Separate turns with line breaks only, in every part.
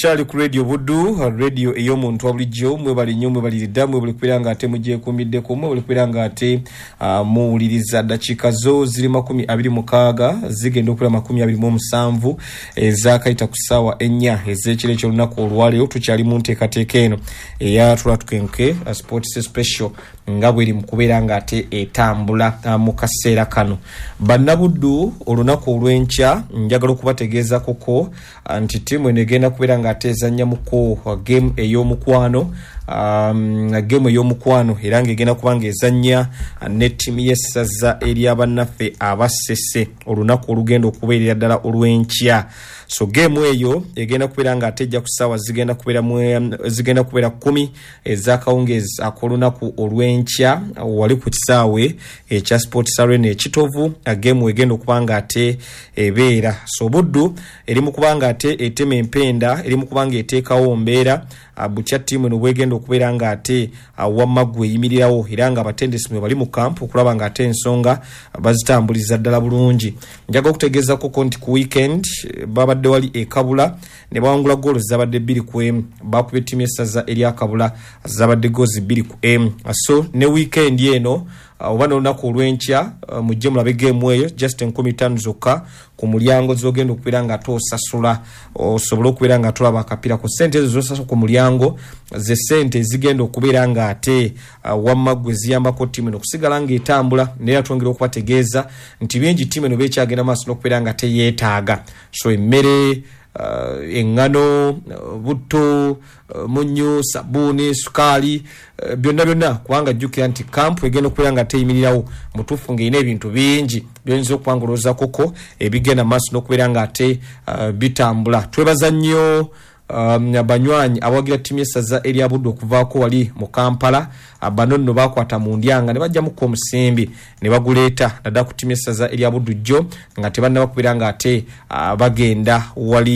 tukyali ku radio Buddu, radio ey'omuntu wabulijjo. Mwebali nnyo, mwebalirira, mwebali kwiranga ate mugyekumbiddeko, mwebali kwiranga ate muwuliriza dakiika zo ziri 26 zigenda okula 27 ezakayita ku ssaawa 4 ez'ekiro eky'olunaku olwaleero. Tukyali mu nteekateeka eno eya Tulatukenke Sports Special nga bweri mu kubeera nga ate etambula mu kaseera kano. Bannabuddu, olunaku olw'enkya njagala okubategeeza koko nti ttiimu eno egenda kubeera nga ate ezannya muko game ey'omukwano. Game ey'omukwano era ng'egenda kubanga ezannya ne ttiimu y'essaza ery'abannaffe abasese olunaku olugenda okubeerera ddala olw'enkya. So game eyo egenda kubeera nga ate ejja ku ssaawa zigenda kubeera 10 ez'akawungeezi ak'olunaku olw'enkya wali ku kisaawe ekya Sports Arena ekitovu. Game egenda okuba nga ate ebeera. So Buddu eri mu kuba nga ate etema empenda, eri mu kuba nga eteekawo mbeera butya ttiimu eno bwegenda okubeera nga ate wamma gwe eyimirirawo era nga abatendesi mwe bali mu kampu okulaba nga ate ensonga bazitambuliza ddala bulungi. Njaga okutegeeza koko nti ku weekend babadde wali ekabula ne bawangula goolo zabadde 2-1. Bakubye ttiimu y'essaza erya Kabula zabadde goozi 2-1. So ne weekend eno oba n'olunaku olw'enkya mujje mulabe game eyo just 15 zokka ku mulyango zogenda okubeera nga tosasula osobola okubeera nga tolaba akapiira ku ssente ezo zosasula ku mulyango ze ssente zigenda okubeera nga ate wamma gwe ziyambako ttiimu eno okusigala ng'etambula. naye twongera okubategeeza nti bingi ttiimu eno beekyagenda maaso n'okubeera nga teyeetaaga. So emmere, engano, butto, munyu, sabuuni, sukaali, byonna kubanga jjukira nti kampu egenda okubeera nga teyimirirawo mutuufu ng'erina ebintu bingi by'oyinza okubangolooza koko ebigenda maaso n'okubeera nga ate bitambula. Twebaza nnyo abanywanyi abawagira ttiimu y'essaza erya Buddu okuvaako wali mu Kampala. Bano nno bakwata mu ndyanga ne bajjamuko omusimbi ne baguleeta ddala ku ttiimu y'essaza erya Buddu jjo nga tebannaba kubeera nga ate bagenda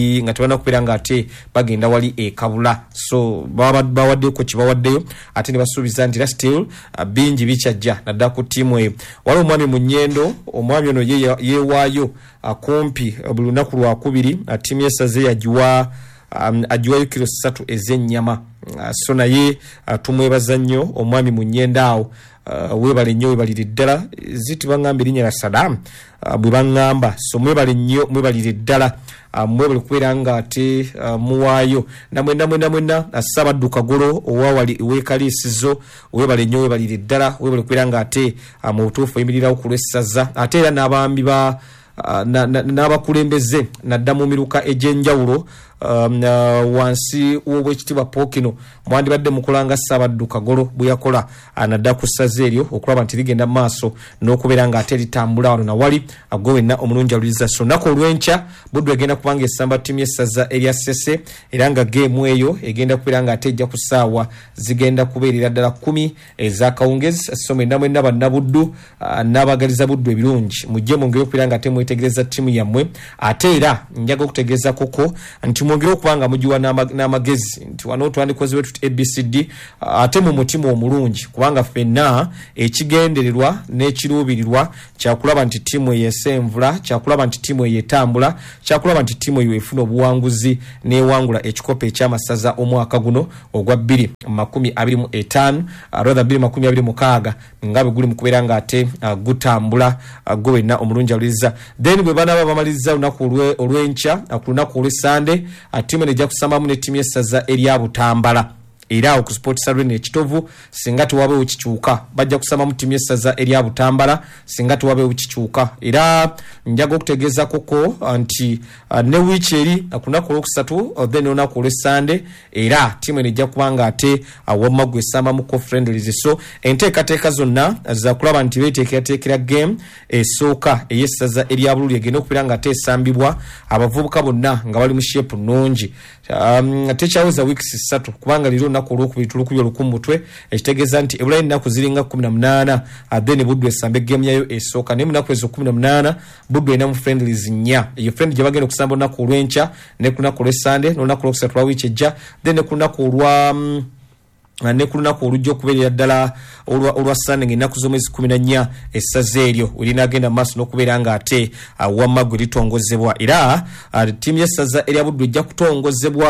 wali ekabula. So bawaddeko kye bawaddeyo ate ne basuubiza nti still bingi bikyajja ddala ku ttiimu eyo. Waliwo omwami mu Nnyendo, omwami ono yeewaayo kumpi buli lunaku lwakubiri ttiimu y'essaza yagiwa agiwayo kilo 3 ez'ennyama. So naye tumwebaza nnyo omwami mu Nnyendo awo. Weebale nnyo, weebalire ddala. Ziti baŋŋamba erinnya la Saddam bwe baŋŋamba. So mwebale nnyo, mwebalire ddala. Mwebale kubeera nga ate muwaayo namwena Ssaabaddu Kagolo owawali eweekaliisizo. Weebale nnyo, weebalire ddala. Weebale kubeera nga ate mu butuufu oyimirirawo ku lw'essaza ate era n'abambi n'abakulembeze nadda mu miruka egy'enjawulo wansi w'obwekitiibwa Pookino mwandibadde mukola nga Ssaabaddu Kagolo bwe yakola nadda ku ssaza eryo okulaba nti ligenda mu maaso n'okubeera nga ate litambula wano nawali gwe wenna omulungi aluliriza. So nnaku olw'enkya Buddu egenda kubanga essamba ttiimu y'essaza erya Ssese era nga geemu eyo egenda kubeera nga ate ejja ku ssaawa zigenda kubeerera ddala 10 ez'akawungeezi. So mwenna Bannabuddu n'abagaliza Buddu ebirungi mujje mwongere okubeera nga ate mwetegereza ttiimu yammwe ate era njaga okutegeeza koko nti mwongere okubanga mugiwa n'amagezi nti wano twandikozewe tuti ABCD ate mu mutima omulungi kubanga ffenna ekigendererwa n'ekiruubirirwa kyakulaba nti ttiimu eyo esenvula, kyakulaba nti ttiimu eyo etambula, kyakulaba nti ttiimu eyo efuna obuwanguzi n'ewangula ekikopo eky'amasaza omwaka guno ogwa 2025 rather 2026 nga bwe guli mu kubeera nga ate gutambula gwe wenna omulungi aluliriza. Then bwe banaaba bamaliriza olunaku olw'enkya ku lunaku olw'Essande ttiimu eno ejja kusambamu ne ttiimu y'essaza erya Butambala era awo ku Sports Arena ekitovu. Singa tewabeewo kikyuka bajja kusambamu ttiimu y'essaza erya Butambala singa tewabeewo kikyuka. Era njaga okutegeeza koko nti ne wiiki eri ku lunaku olwokusatu then olunaku olw'Essande era ttiimu eno ejja kubanga ate wamma gwe esambamuko friendlies. So enteekateeka zonna za kulaba nti beeteekerateekera game esooka ey'essaza erya Bululi egenda okubeera nga ate esambibwa abavubuka bonna nga bali mu shape nnungi. Tekyaweza weeks 3 kubanga lero olunaku olwokubiri tulukubye olukumbutwe ekitegeeza nti ebulayi ennaku ziringa 18 then Buddu esambe game yayo esooka naye munaku ezo 18 Buddu erina mu friendlies 4. Eyo friend gye bagenda okusamba olunaku olw'enkya ne ku lunaku olw'Essande n'olunaku olwokusatu lwa wiiki ejja then ne ku lunaku olwa ne ku lunaku olujja okubeerera ddala olwa Ssande ng'ennaku z'omwezi 14 essaza eryo erinagenda maaso n'okubeera nga ate wamma gwe litongozebwa era ttiimu y'essaza erya Buddu ejja kutongozebwa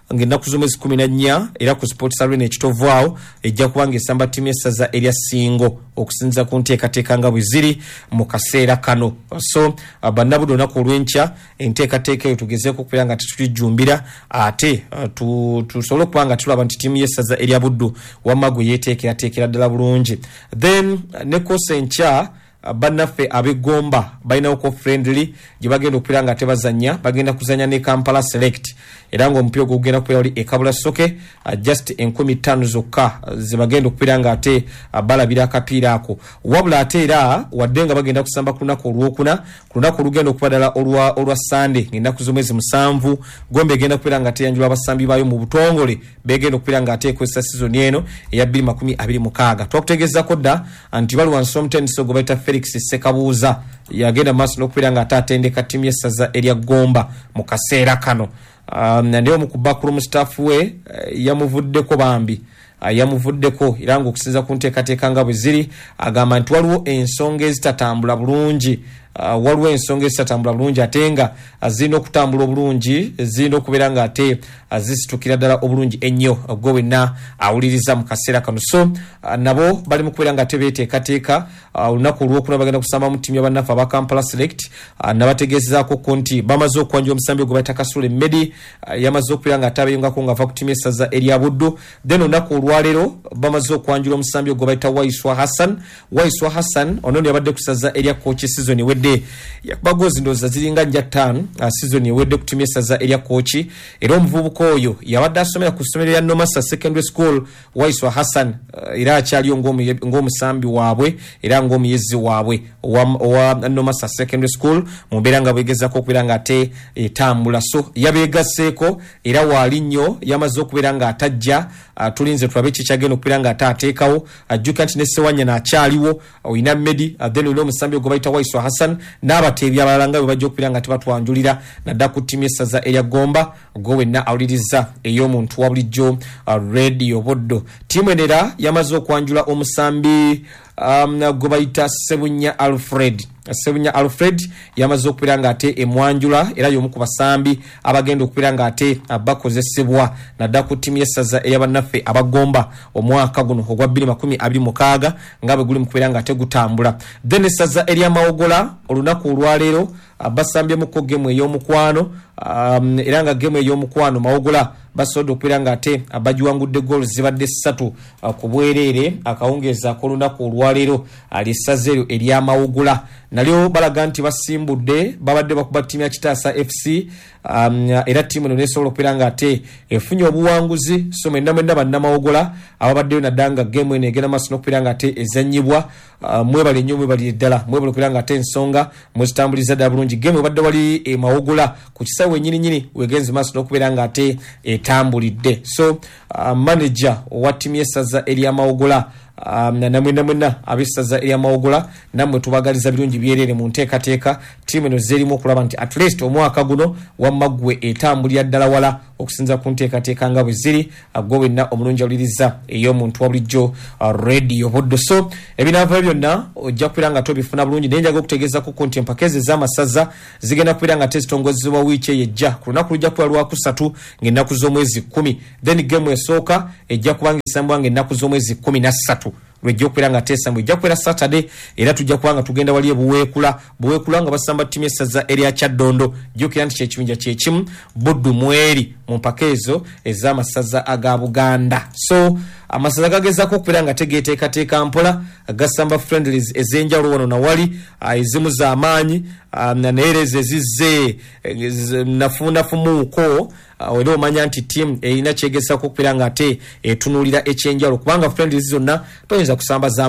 ng'ennaku z'omwezi 14 era ku Sports Arena ekitovu awo ejja kubanga esamba ttiimu y'essaza erya Ssingo okusinza ku nteekateeka nga bwe ziri mu kaseera kano. So bannabudde olunaku olw'enkya enteekateeka eyo tugezeeko okubeera nga tetujjumbira ate tusobole okuba nga tulaba nti ttiimu y'essaza erya Buddu wamma gwe yeeteekerateekera ddala bulungi. Then ne koosa enkya bannaffe ab'Egomba balinawo ko friendly gye bagenda okubeera nga tebazannya, bagenda kuzanya ne Kampala Select era ng'omupiira ogwo gugenda kubeera wali Kabula Soke just 15 zokka ze bagenda okubeera nga ate balabira akapiira ako. Wabula ate era wadde nga bagenda kusamba ku lunaku olwokuna, ku lunaku olugenda okuba ddala olwa Sunday ng'ennaku z'omwezi 7 Gombe egenda kubeera nga teyanjula abasambi baayo mu butongole begenda okubeera nga ateekwesa season eno eya 2026. Twakutegeezako dda nti bali wansi omutendesi ogwo bayita Felix Sekabuuza yagenda maaso n'okubeera nga ate atendeka ttiimu y'essaza erya Gomba mu kaseera kano. Ndiyo mukubakulu mu staff we yamuvuddeko bambi yamuvuddeko era ng'okusinza ku nteekateeka nga bwe ziri agamba nti waliwo ensonga ezitatambula bulungi waliwo ensonga ezitatambula bulungi ate nga zirina okutambula obulungi, zirina okubeera nga ate zisitukira ddala obulungi ennyo gwe wenna awuliriza mu kaseera kano. So nabo bali mu kubeera nga tebeeteekateeka olunaku olwokuna bagenda kusamba mu ttiimu y'abannaffe aba Kampala Select. Nabategeezezaako ko nti bamaze okwanjula omusambi ogwe bayita Kasule Medi yamaze okubeera nga atabeyongako ng'ava ku ttiimu y'essaza erya Buddu. Then olunaku olwaleero bamaze okwanjula omusambi ogwe bayita Waiswa Hassan. Waiswa Hassan ono yabadde ku ssaza erya Kooki season ewedde yakuba goozi ndowooza ziringa nja 5 season ewedde ku ttiimu y'essaza erya Kooki era omuvubuka oyo yabadde asomera ku ssomero lya Nomasa Secondary School. Waiswa Hassan era akyaliyo ng'omusambi waabwe era ng'omuyezi waabwe owa Nomasa Secondary School mu mbeera nga bwegezaako okubeera nga ate etambula. So yabeegasseeko era waali nnyo yamaze okubeera nga atajja tulinze tulabe kikyagenda okubeera nga ate ateekawo. Ajjuka nti ne Ssewanyana akyaliwo oyina Medi then olina omusambi ogwe bayita Waiswa Hassan n'abateebi abalala nga bwe bajja okubeera nga tebatwanjulira nadda ku ttiimu y'essaza erya Gomba gwe wenna awuliriza ey'omuntu wa bulijjo Radio Buddu. Ttiimu enera yamaze okwanjula omusambi gwe bayita Sebunya Alfred. Sebunya Alfred yamaze okubeera nga ate emwanjula era y'omu ku basambi abagenda okubeera nga ate bakozesebwa nadda ku ttiimu y'essaza ey'abannaffe abagomba omwaka guno ogwa 2026 nga bwe guli mu kubeera nga ate gutambula. Then essaza ery'Amawogola olunaku olwaleero basambyemukko gemu ey'omukwano era nga gemu ey'omukwano Mawogola basobodde okubeera nga ate bagiwangudde goal zibadde 3 ku bwereere akawungeeza ak'olunaku olwaleero ly'essaza eryo ery'Amawogola. Nalyo balaga nti basimbudde babadde bakuba ttiimu ya Kitaasa FC era ttiimu eno nesobola okubeera nga ate efunye obuwanguzi. So mwenna bannamawogola ababaddeyo nadda nga gemu eno egenda maaso n'okubeera nga ate ezannyibwa mwebale nnyo mwebali ddala mwebale okubeera nga ate ensonga mwezitambuliza ddala bulungi. Gemu ebadde wali Mawogola ku kisaawe nnyininyini wegenze maaso n'okubeera nga ate etambulidde. So manager owa ttiimu y'essaza ery'Amawogola namwena ab'essaza ery'Amawogola nammwe tubagaliza birungi byerere mu nteekateeka ttiimu eno zerimu okulaba nti at least omwaka guno wamma ggwe etambulira ddala wala okusinza ku nteekateeka nga bwe ziri gwe wenna omulungi awuliriza ey'omuntu wa bulijjo Radio Buddu. So ebinaava byonna ojja kubeera nga tobifuna bulungi naye njaga okutegeezako ku nti empaka ezo ez'amasaza zigenda kubeera nga tezitongozebwa wiiki eyo ejja ku lunaku lujja kuba lwakusatu ng'ennaku z'omwezi 10. Then gemu esooka ejja kubanga esambwa ng'ennaku z'omwezi 13 lwejja okubeera nga teesambwa ejja kubeera Saturday era tujja kubanga tugenda wali buweekula nga basamba ttiimu y'essaza erya Kyaddondo jjukira nti kyekibinja kyekimu Buddu mweri mu mpaka ezo ez'amasaza aga Buganda. So amasaza gagezaako okubeera nga tegeeteekateeka mpola gasamba friendlies ez'enjawulo wano nawali ezimu z'amaanyi naye ezo ezizze nafunafumuuko era omanya nti ttiimu erina kyegezaako okubeera nga ate etunuulira ekyenjawulo kubanga friendlies zonna toyinza kusamba